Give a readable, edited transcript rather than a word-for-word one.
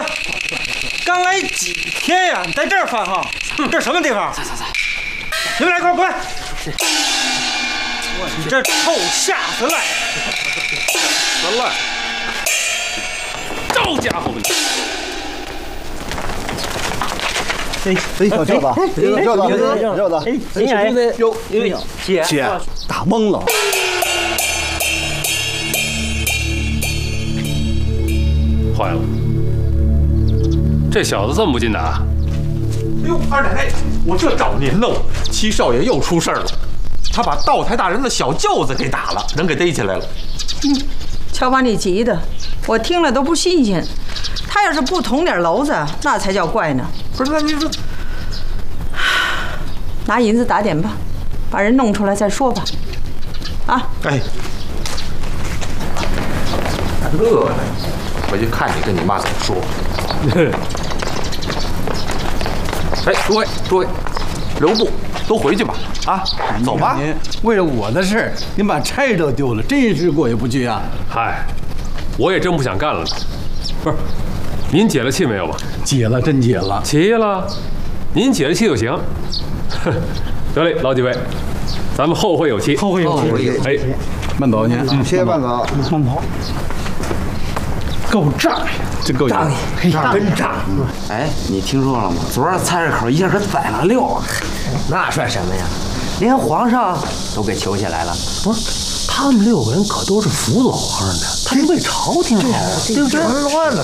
刚来几天呀？你在这儿翻哈？这什么地方？你们来一块儿滚！你这臭下死赖！ 死赖！招家伙们！ 哎，小舅子，姐，打懵了。 坏了，这小子这么不禁打。 哎呦，二奶奶，我这找您喽！七少爷又出事儿了，他把道台大人的小舅子给打了，人给逮起来了。 瞧把你急的，我听了都不新鲜。他要是不捅点娄子，那才叫怪呢。 不是，那你说， 拿银子打点吧，把人弄出来再说吧。啊！ 哎，乐呢，回去看你跟你妈怎么说。哎，诸位，留步，都回去吧。啊，走吧。 您为了我的事儿，您把差都丢了，真是过意不去啊！ 嗨，我也真不想干了呢。不是，您解了气没有吧？ 解了，真解了。 解了，您解了气就行。得嘞，老几位，咱们后会有期。 后会有期。 哎， 慢走您。 谢谢慢走。 慢走。够仗义，真够仗义，真仗义。 哎，你听说了吗？昨儿菜市口一下可宰了6， 那算什么呀？连皇上都给求下来了。 不是，他们6个人可都是辅佐皇上的，他是为朝廷好，对不对？ 乱了，